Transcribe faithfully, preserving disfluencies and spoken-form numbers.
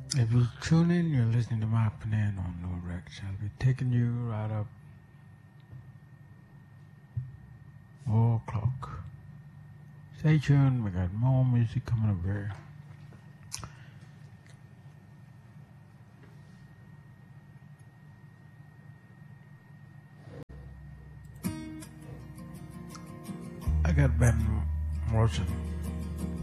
If you tune in, you're listening to Mark Panan on New Rex. I'll be taking you right up four o'clock. Stay tuned, we got more music coming up here. I got Ben Morrison.